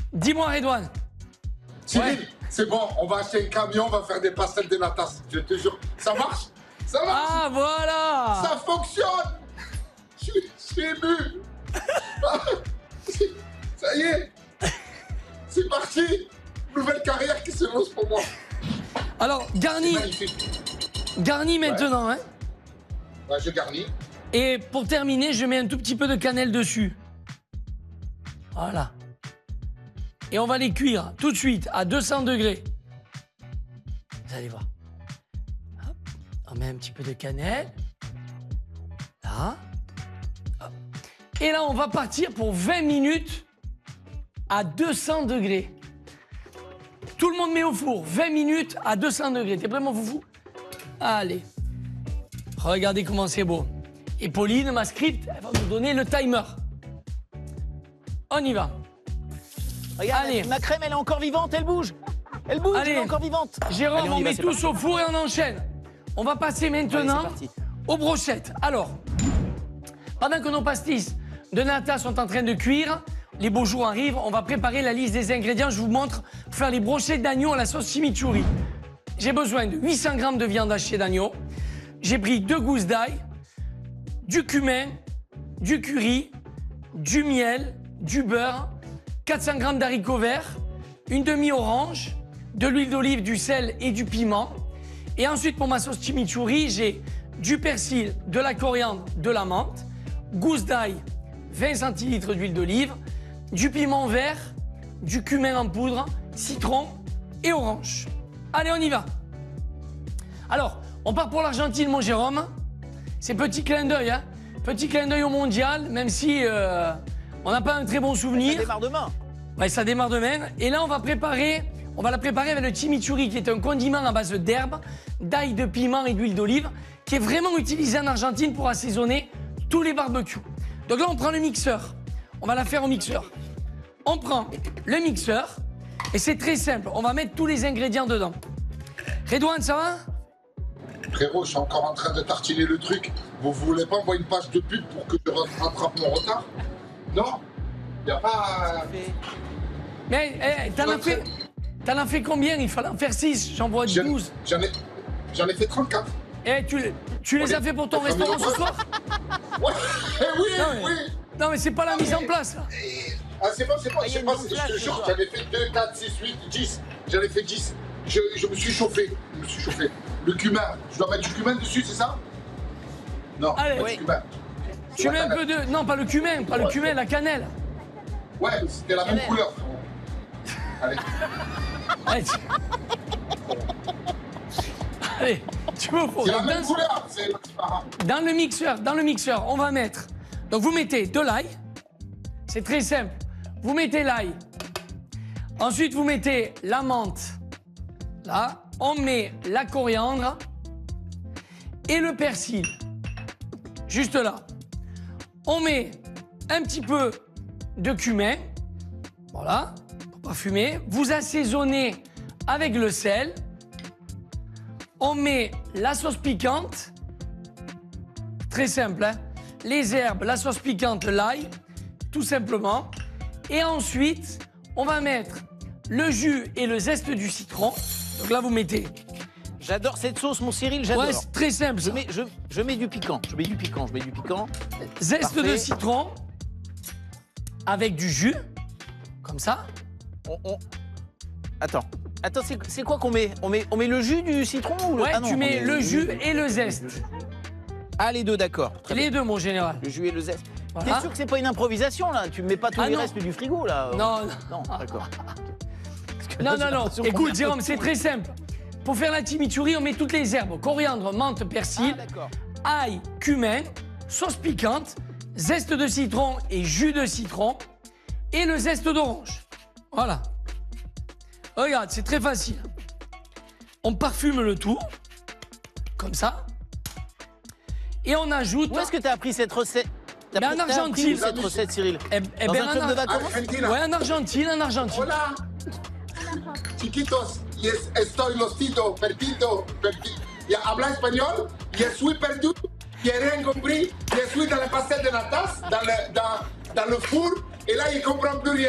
Dis-moi, Redouane. Cyril, Ouais. c'est bon, on va acheter un camion, on va faire des pastel de natas. Je te jure. Ça marche? Ça marche? Ah, voilà. Ça fonctionne! Je suis ému! Ça y est! C'est parti! Nouvelle carrière qui se lance pour moi. Alors, garni Magnifique. maintenant, hein. Ouais, je garnis. Et pour terminer, je mets un tout petit peu de cannelle dessus. Voilà. Et on va les cuire tout de suite à 200 degrés. Vous allez voir. Hop. On met un petit peu de cannelle. Là. Hop. Et là, on va partir pour 20 minutes à 200 degrés. Tout le monde met au four. 20 minutes à 200 degrés. T'es prêt, mon foufou? Allez. Regardez comment c'est beau. Et Pauline, ma script, elle va nous donner le timer. On y va. Regarde, Allez. ma crème, elle est encore vivante, elle bouge. Elle bouge, Allez. elle est encore vivante. Jérôme, Allez, on y va, met c'est tous parti. au four et on enchaîne. On va passer maintenant Allez, c'est parti. aux brochettes. Alors, pendant que nos pastis de nata sont en train de cuire, les beaux jours arrivent, on va préparer la liste des ingrédients. Je vous montre pour faire les brochettes d'agneau à la sauce chimichurri. J'ai besoin de 800 g de viande hachée d'agneau. J'ai pris 2 gousses d'ail, du cumin, du curry, du miel, du beurre, 400 g d'haricots verts, une demi-orange, de l'huile d'olive, du sel et du piment. Et ensuite, pour ma sauce chimichurri, j'ai du persil, de la coriandre, de la menthe, gousse d'ail, 20 centilitres d'huile d'olive, du piment vert, du cumin en poudre, citron et orange. Allez, on y va. Alors, on part pour l'Argentine, mon Jérôme. C'est petit clin d'œil, hein. Petit clin d'œil au mondial, même si on n'a pas un très bon souvenir. Ça démarre demain. Ouais, ça démarre demain. Et là, on va la préparer avec le chimichurri, qui est un condiment à base d'herbes, d'ail, de piment et d'huile d'olive, qui est vraiment utilisé en Argentine pour assaisonner tous les barbecues. Donc là, on prend le mixeur. On va la faire au mixeur. On prend le mixeur et c'est très simple. On va mettre tous les ingrédients dedans. Redouane, ça va? Frérot, je suis encore en train de tartiner le truc. Vous voulez pas envoyer une page de pub pour que je rattrape mon retard? Non? Y a pas... Mais t'en as fait combien? Il fallait en faire 6. J'en vois 12. J'en ai fait 34. Eh, tu les as fait pour ton restaurant ce soir? Ouais, oui, Non, mais- oui. Non, mais c'est pas la mise en place, là. Ah, c'est bon, il y a une je double place, te jure, ce j'en ai fait 2, 4, 6, 8, 10. J'en ai fait 10. Je me suis chauffé. Le cumin, je dois mettre du cumin dessus, c'est ça? Non, Allez. pas Oui. du cumin. Tu mets un peu de... Non, pas le cumin, la cannelle. Ouais, mais c'était la même Cannelle. couleur, frérot. Allez. Allez, Allez, tu me faut. C'est la même couleur, c'est pas grave. Dans le mixeur, on va mettre... Donc, vous mettez de l'ail. C'est très simple. Vous mettez l'ail. Ensuite, vous mettez la menthe. Là, on met la coriandre et le persil. Juste là. On met un petit peu de cumin. Voilà, pour parfumer. Vous assaisonnez avec le sel. On met la sauce piquante. Très simple, hein. Les herbes, la sauce piquante, l'ail, tout simplement. Et ensuite, on va mettre le jus et le zeste du citron. Donc là, vous mettez... J'adore cette sauce, mon Cyril, j'adore. Ouais, c'est très simple, ça. Je mets du piquant. Je mets du piquant. Zeste Parfait. de citron avec du jus, comme ça. Attends, c'est quoi qu'on met? On met le jus du citron ou le... Ouais, Ah non, tu on mets met le jus et le zeste. Ah, les deux, d'accord. Très bien. Les deux, mon général. Le jus et le zeste. Voilà. T'es sûr que c'est pas une improvisation, là? Tu mets pas tous Ah les non. restes du frigo, là? Non, Non, d'accord. non, J'ai non. l'impression qu'on Écoute, met Jérôme, un peu c'est tout. très simple. Pour faire la chimichurri, on met toutes les herbes. Coriandre, menthe, persil, Ah, d'accord. ail, cumin, sauce piquante, zeste de citron et jus de citron et le zeste d'orange. Voilà. Regarde, c'est très facile. On parfume le tout, comme ça. Et on ajoute... Où est-ce que t'as appris cette recette? Mais en Argentine. Cette recette, Cyril? Eh Dans ben, un club de vacances? Argentina. Ouais, en Argentine. Hola. Chiquitos, yes, estoy lostito, perdido. ¿Ya habla español? Je suis perdu. J'ai rien compris. Je suis dans le pastel de la tasse, dans le four, et là, il comprend plus rien.